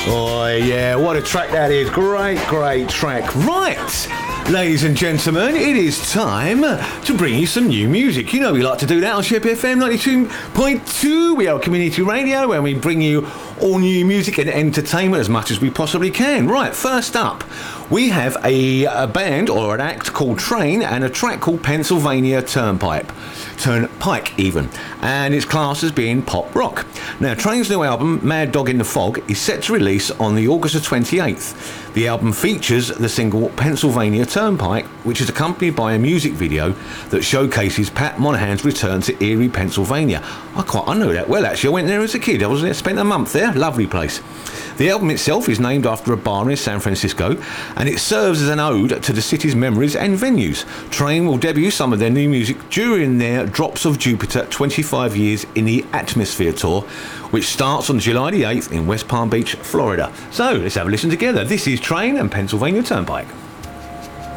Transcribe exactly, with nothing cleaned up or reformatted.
Oh, yeah, what a track that is. Great, great track. Right, ladies and gentlemen, it is time to bring you some new music. You know we like to do that on Ship F M ninety-two point two. We are community radio where we bring you all new music and entertainment as much as we possibly can. Right, first up, we have a, a band or an act called Train and a track called Pennsylvania Turnpike. Turnpike even, and it's classed as being pop rock. Now, Train's new album, Mad Dog in the Fog, is set to release on the August the twenty-eighth. The album features the single Pennsylvania Turnpike, which is accompanied by a music video that showcases Pat Monahan's return to Erie, Pennsylvania. I quite I know that well, actually. I went there as a kid. I was there, spent a month there. Lovely place. The album itself is named after a bar in San Francisco, and it serves as an ode to the city's memories and venues. Train will debut some of their new music during their Drops of Jupiter twenty-five Years in the Atmosphere tour, which starts on July the eighth in West Palm Beach, Florida. So let's have a listen together. This is Train and Pennsylvania Turnpike.